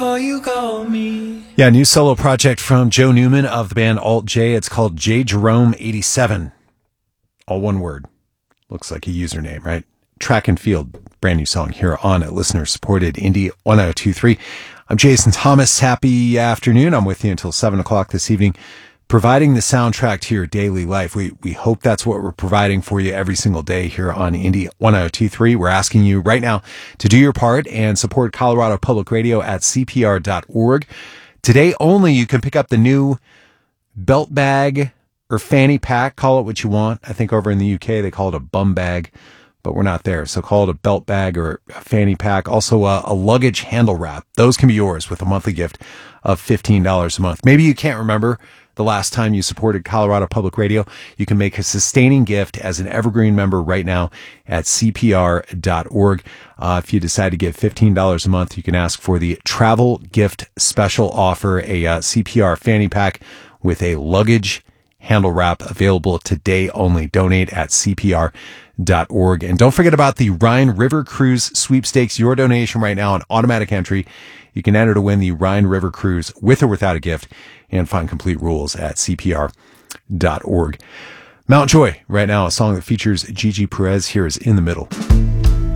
Oh, you call me. Yeah, new solo project from Joe Newman of the band Alt J. It's called J Jerome 87. All one word. Looks like a username, right? Track and Field, brand new song here on listener-supported Indie 1023. I'm Jason Thomas. Happy afternoon. I'm with you until 7 o'clock this evening, providing the soundtrack to your daily life. We hope that's what we're providing for you every single day here on Indie 1023. We're asking you right now to do your part and support Colorado Public Radio at CPR.org. Today only, you can pick up the new belt bag or fanny pack. Call it what you want. I think over in the UK, they call it a bum bag, but we're not there. So call it a belt bag or a fanny pack. Also a luggage handle wrap. Those can be yours with a monthly gift of $15 a month. Maybe you can't remember the last time you supported Colorado Public Radio. You can make a sustaining gift as an evergreen member right now at CPR.org. If you decide to give $15 a month, you can ask for the travel gift special offer, a CPR fanny pack with a luggage handle wrap, available today only. Donate at CPR.org. And don't forget about the Rhine River Cruise sweepstakes. Your donation right now, an automatic entry. You can enter to win the Rhine River Cruise with or without a gift, and find complete rules at CPR.org. Mount Joy right now, a song that features Gigi Perez. Here is In the Middle.